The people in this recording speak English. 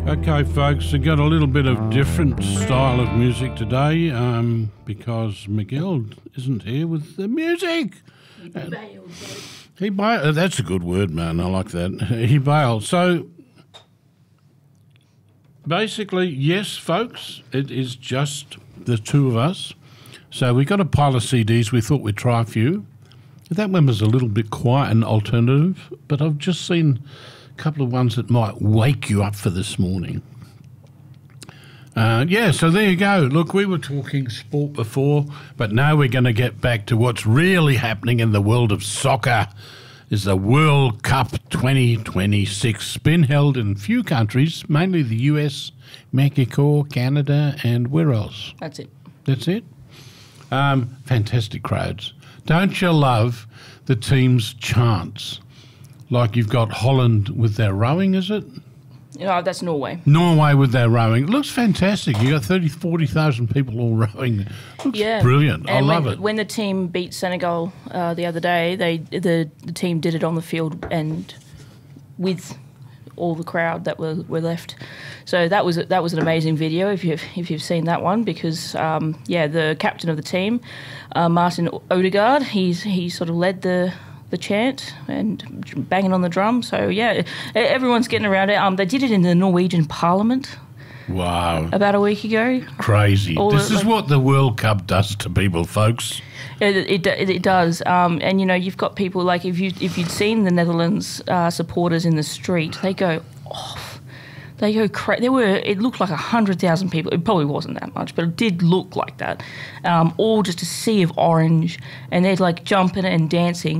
Okay, folks, I got a little bit of different style of music today because Miguel isn't here with the music. He bailed. That's a good word, man. I like that. He bailed. So basically, yes, folks, it is just the two of us. So we got a pile of CDs. We thought we'd try a few. That one was a little bit quiet and alternative, but I've just seen couple of ones that might wake you up for this morning. So there you go. Look, we were talking sport before, but now we're going to get back to what's really happening in the world of soccer. Is the World Cup 2026 been held in a few countries, mainly the US, Mexico, Canada, and where else? That's it. That's it? Fantastic crowds. Don't you love the team's chants? Like you've got Holland with their rowing, is it? No, that's Norway. Norway with their rowing. It looks fantastic. You got 40,000 people all rowing. Looks brilliant. I love it. When the team beat Senegal the other day, the team did it on the field and with all the crowd that were left. So that was an amazing video if you've seen that one because the captain of the team, Martin Odegaard, he sort of led the chant and banging on the drum. So, yeah, everyone's getting around it. They did it in the Norwegian Parliament. Wow. About a week ago. Crazy. This is what the World Cup does to people, folks. It does. And, you know, you've got people like if you'd seen the Netherlands supporters in the street, they go off. They go crazy. It looked like 100,000 people. It probably wasn't that much, but it did look like that. All just a sea of orange, and they're like jumping and dancing.